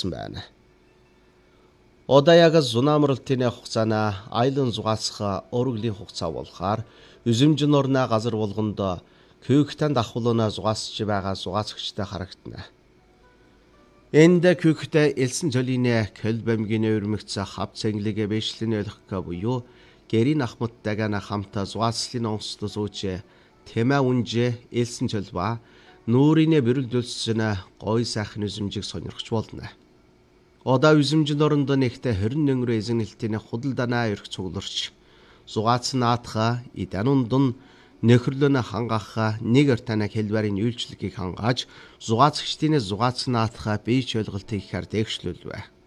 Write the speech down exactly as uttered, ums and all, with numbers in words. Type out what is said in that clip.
болсон байна. Одоо яг зунаамралтын хугацаана айлын зугаацах өргөлийн хугацаа болохоор үзэмжин орны газар болгонд кюктан давхуулна зугаасч байгаа зугаацагчтай харагдана. Энд кюктэй элсэн жолины Көлбэмгийн өрмөгц хав цэнглэгэ бэшлэн ойлгох буюу гэрийн ахмадтайгаа хамтаа зугаацлын онцлог сууч тэмээ үнжээ элсэн жолба нүүрийн бэрэлдүүлсэн гой сайхан үзэмжийг сонирхож болно. Одоо үзэмжин оронд нэгтээ хорин өнгөрөө эзэнэлтийн худалданаа өрх цугларч зугаацсан наатха иданунд нөхөрлөн хангах нэг ортана хэлбэрийн үйлчлэгийг хангааж зугаацагчдын зугаацсан наатха бие ч ойлголтыг ихээр дэвшлүүлвэ.